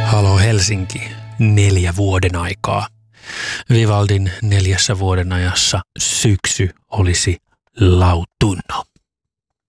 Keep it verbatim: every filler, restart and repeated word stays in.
Halo Helsinki, neljä vuoden aikaa. Vivaldin neljässä vuoden ajassa syksy olisi lautunno.